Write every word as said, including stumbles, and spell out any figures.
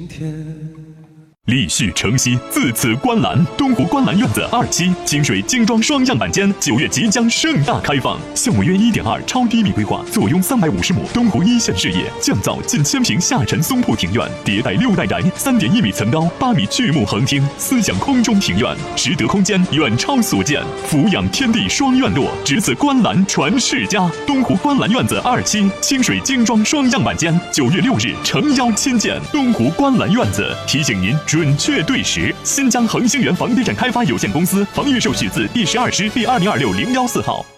天。 立旭城西，自此观澜。东湖观澜院子二期清水精装双样板间九月即将盛大开放，项目约一点二超低密规划，坐拥三百五十亩东湖一线视野，降噪近千平下沉松铺庭院，迭代六代宅，三点一米层高，八米巨木横厅，思想空中庭院，值得空间远超所见，俯仰天地双院落，只此观澜传世家。东湖观澜院子二期清水精装双样板间，九月六日诚邀亲见。东湖观澜院子提醒您准确对时。新疆恒星源房地产开发有限公司房预售许字第十二师第二零二六零幺四号。